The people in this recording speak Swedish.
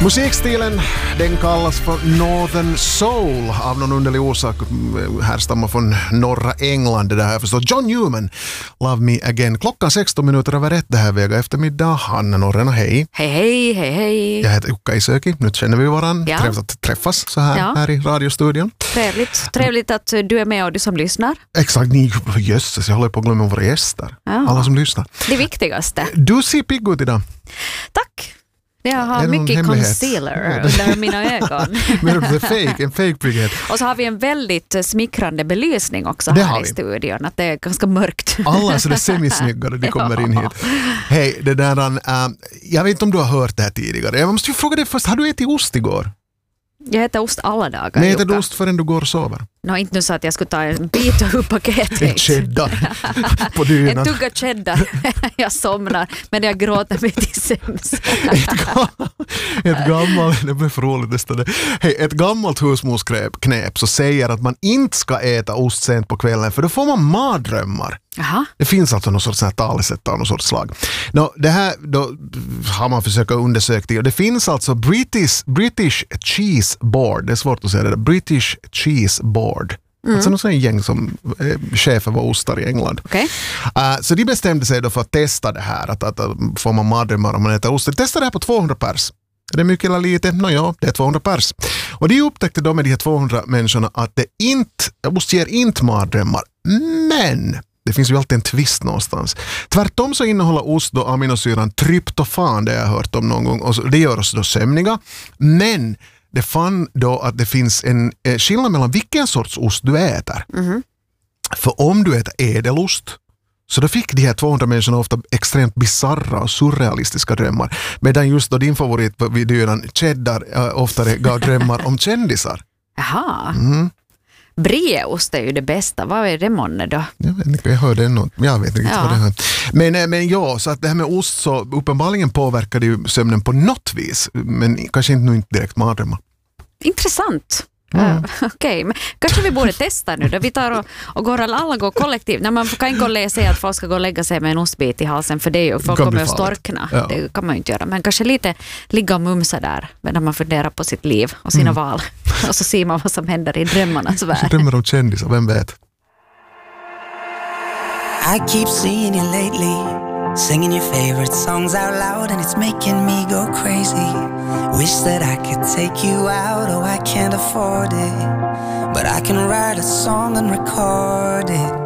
Musikstilen, den kallas för Northern Soul av någon underlig orsak, härstammar från norra England. Det där har jag förstått. John Newman, Love Me Again. Klockan 16:01 det här vega eftermiddag. Hanna Norrena, hej. Hej. Jag heter Jukka Isöki, nu känner vi varandra. Ja. Trevligt att träffas så här i radiostudion. Trevligt att du är med och du som lyssnar. Exakt, jösses, jag håller på att glömma våra gäster. Ja. Alla som lyssnar. Det viktigaste. Du ser pigg ut idag. Tack. Jag har Är det någon mycket hemlighet? concealer under mina ögon. Men det är en fake pigghet. Och så har vi en väldigt smickrande belysning också Det har här i vi. studion. Att det är ganska mörkt. Alla så det är semisnyggare, de kommer in hit. Hej, det där, jag vet inte om du har hört det här tidigare. Jag måste ju fråga dig först, har du ätit ost igår? Jag äter ost alla dagar. Nej, äter du Jukka. ost förrän du går och sover? Inte nu så att jag skulle ta en bit ur paketet. En cheddar på dynan. En tugga cheddar. Jag somnar, men jag gråter mig till sömns. Ett gammalt, det blir för roligt nästan. Hej, ett gammalt husmorsknep så säger att man inte ska äta ost sent på kvällen för då får man mardrömmar. Jaha. Det finns alltså någon sorts talesätt av någon sorts slag. Det här då har man försökt undersöka det. Och det finns alltså British Cheese Board. Det är svårt att säga det där. British Cheese Board. Alltså någon sån gäng som chefer var ostar i England. Okay. Så de bestämde sig då för att testa det här. Att får man mardrömmar om man äter ost. De testade det här på 200 pers. Är det mycket eller lite? Nåja, det är 200 pers. Och de upptäckte då med de här 200 människorna att ost ger inte mardrömmar. Men det finns ju alltid en twist någonstans. Tvärtom så innehåller ost då aminosyran tryptofan, det jag har hört om någon gång. Och det gör oss då sömniga. Men det fann då att det finns en skillnad mellan vilken sorts ost du äter. Mm-hmm. För om du äter ädelost så då fick de här 200 människorna ofta extremt bizarra och surrealistiska drömmar. Medan just då din favorit på videon cheddar oftare gav drömmar om kändisar. Jaha. Mm. Brieost är ju det bästa. Vad är det månne då? Jag vet inte, jag hörde något. Jag vet inte vad det hör. Men ja, så att det här med ost så uppenbarligen påverkar det ju sömnen på något vis. Men kanske inte direkt mardrömmar. Intressant. Okej, men kanske vi borde testa nu då. Vi tar och alla går kollektivt. Nej, man kan inte gå och säga att folk ska gå och lägga sig med en ostbit i halsen för det och folk kommer att storkna. Ja. Det kan man ju inte göra. Men kanske lite ligga och mumsa där medan man funderar på sitt liv och sina val. Och så ser man vad som händer i drömmarnas värld. Drömmar om kändisar, vem vet? I keep seeing you lately, singing your favorite songs out loud, and it's making me go crazy. Wish that I could take you out, oh I can't afford it, but I can write a song and record it.